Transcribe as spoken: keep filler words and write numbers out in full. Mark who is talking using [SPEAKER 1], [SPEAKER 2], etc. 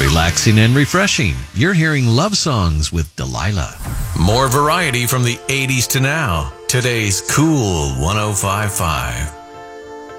[SPEAKER 1] Relaxing and refreshing. You're hearing Love Songs with Delilah. More variety from the eighties to now. Today's Cool one oh five point five.